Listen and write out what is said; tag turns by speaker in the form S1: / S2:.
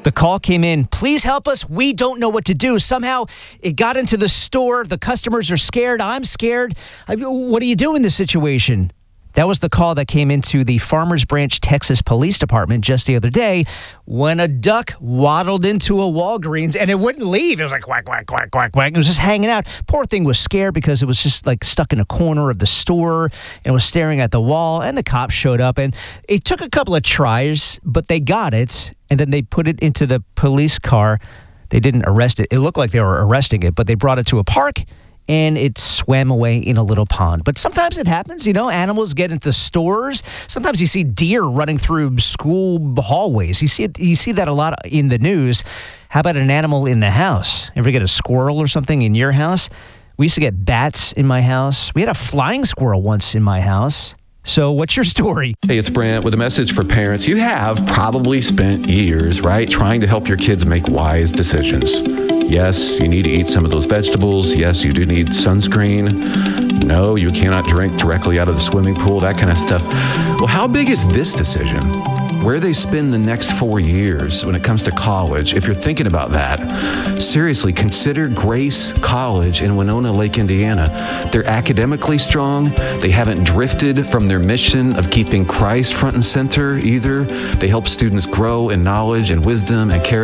S1: The call came in, please help us. We don't know what to do. Somehow it got into the store. The customers are scared. I'm scared. What do you do in this situation? That was the call that came into the Farmers Branch, Texas Police Department just the other day when a duck waddled into a Walgreens and it wouldn't leave. It was like quack, quack, quack, quack, quack. It was just hanging out. Poor thing was scared because it was just like stuck in a corner of the store and was staring at the wall. And the cops showed up and it took a couple of tries, but they got it. And then they put it into the police car. They didn't arrest it. It looked like they were arresting it, but they brought it to a park. And it swam away in a little pond. But sometimes it happens, animals get into stores. Sometimes you see deer running through school hallways. You see that a lot in the news. How about an animal in the house? Ever get a squirrel or something in your house? We used to get bats in my house. We had a flying squirrel once in my house. So what's your story?
S2: Hey, it's Brent with a message for parents. You have probably spent years, right, trying to help your kids make wise decisions. Yes, you need to eat some of those vegetables. Yes, you do need sunscreen. No, you cannot drink directly out of the swimming pool, that kind of stuff. Well, how big is this decision? Where they spend the next 4 years when it comes to college, if you're thinking about that, seriously, consider Grace College in Winona Lake, Indiana. They're academically strong. They haven't drifted from their mission of keeping Christ front and center either. They help students grow in knowledge and wisdom and character.